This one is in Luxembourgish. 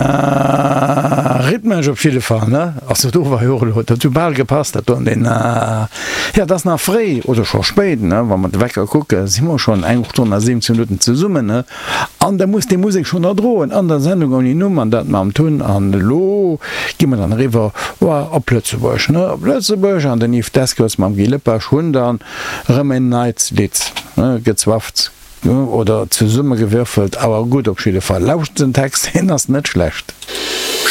Rhythmensch op viele Fall ne also du war du ball gepasst hat und den ja das nach frei oder schon spät ne wann man wecker gucke si immer schon 17 Minuten zu summen ne an der muss die Musik schon erdrohen an der Sendung an die Nummer dat man am tun an lo gi man dann river op Plötzeburg ne Plötzeburg an den Ifdeskos mam Gillepper schon dann Remen Nights Lied gezwafft oder zu Summe gewürfelt aber gut op jeden Fall lauscht den Text hin das net schlecht.